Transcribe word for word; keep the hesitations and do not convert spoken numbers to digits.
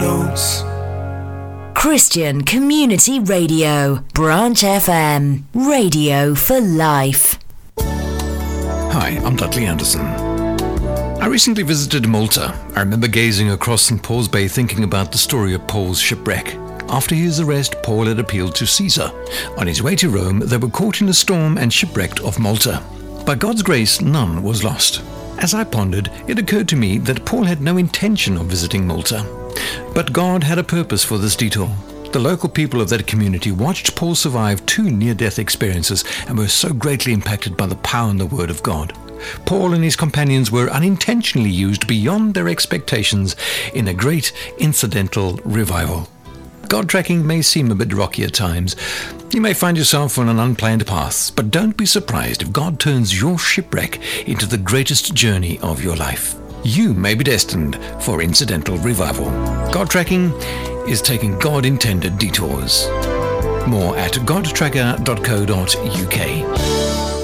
Jones. Christian Community Radio, Branch F M, radio for life. Hi, I'm Dudley Anderson. I recently visited Malta. I remember gazing across Saint Paul's Bay thinking about the story of Paul's shipwreck. After his arrest, Paul had appealed to Caesar. On his way to Rome, they were caught in a storm and shipwrecked off Malta. By God's grace, none was lost. As I pondered, it occurred to me that Paul had no intention of visiting Malta. But God had a purpose for this detour. The local people of that community watched Paul survive two near-death experiences and were so greatly impacted by the power and the word of God. Paul and his companions were unintentionally used beyond their expectations in a great incidental revival. God tracking may seem a bit rocky at times. You may find yourself on an unplanned path, but don't be surprised if God turns your shipwreck into the greatest journey of your life. You may be destined for incidental revival. God tracking is taking God-intended detours. More at god tracker dot co dot uk.